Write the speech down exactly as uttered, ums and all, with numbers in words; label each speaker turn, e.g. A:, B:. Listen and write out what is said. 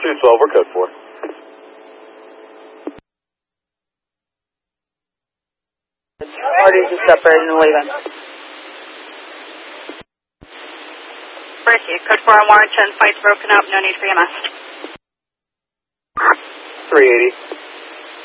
A: two twelve, we're code four.
B: Marty's just separating and leaving.
C: Mercy, code four on Warrington, fight's broken up, no need for E M S.
A: three eighty.